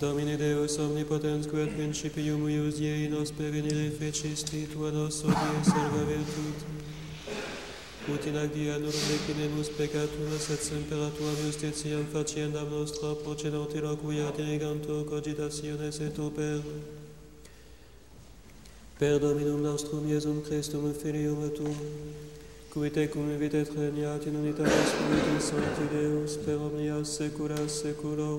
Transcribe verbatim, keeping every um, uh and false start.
Domine Deus omnipotens, qui ad principium ius Dei nos perenire fecisti, tua nos odie salva virtute. Ut in ac dia nullum decinemus peccaturus et semper tuam justitiam faciendam nostra procedanti loquia dirigantur cogitationes et oper. Per Dominum nostrum Iesum Christum Filium tuum, qui tecum vita et regnat in unitatis Spiritus Sancti Deus per omnia saecula saeculorum.